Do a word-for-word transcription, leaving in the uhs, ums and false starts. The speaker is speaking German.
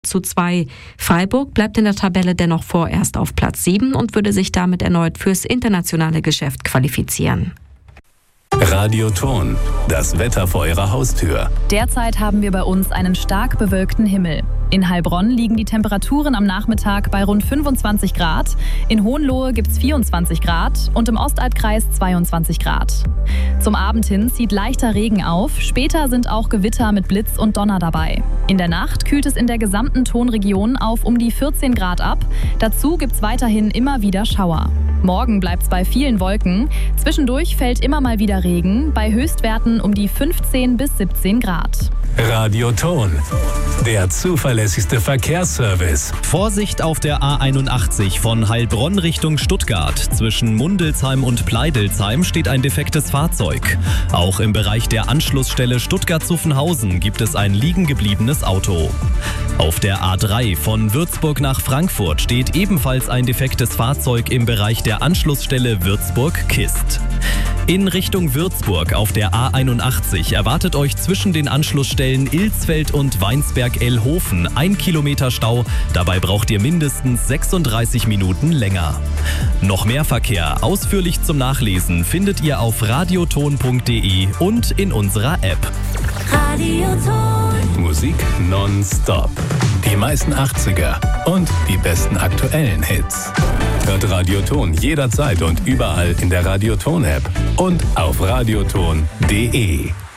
zu zwei. Freiburg bleibt in der Tabelle dennoch vorerst auf Platz sieben und würde sich damit erneut fürs internationale Geschäft qualifizieren. Radioton, das Wetter vor Ihrer Haustür. Derzeit haben wir bei uns einen stark bewölkten Himmel. In Heilbronn liegen die Temperaturen am Nachmittag bei rund fünfundzwanzig Grad, in Hohenlohe gibt es vierundzwanzig Grad und im Ostalbkreis zweiundzwanzig Grad. Zum Abend hin zieht leichter Regen auf, später sind auch Gewitter mit Blitz und Donner dabei. In der Nacht kühlt es in der gesamten Tonregion auf um die vierzehn Grad ab, dazu gibt es weiterhin immer wieder Schauer. Morgen bleibt es bei vielen Wolken, zwischendurch fällt immer mal wieder Regen, bei Höchstwerten um die fünfzehn bis siebzehn Grad. Radioton, der zuverlässigste Verkehrsservice. Vorsicht auf der A einundachtzig von Heilbronn Richtung Stuttgart. Zwischen Mundelsheim und Pleidelsheim steht ein defektes Fahrzeug. Auch im Bereich der Anschlussstelle Stuttgart-Zuffenhausen gibt es ein liegen gebliebenes Auto. Auf der A drei von Würzburg nach Frankfurt steht ebenfalls ein defektes Fahrzeug im Bereich der Anschlussstelle Würzburg-Kist. In Richtung Würzburg auf der A einundachtzig erwartet euch zwischen den Anschlussstellen Ilsfeld und Weinsberg-Ellhofen ein Kilometer Stau. Dabei braucht ihr mindestens sechsunddreißig Minuten länger. Noch mehr Verkehr ausführlich zum Nachlesen findet ihr auf radioton punkt de und in unserer App. Radioton. Musik nonstop. Die meisten achtziger und die besten aktuellen Hits. Hört Radioton jederzeit und überall in der Radioton-App und auf radioton punkt de.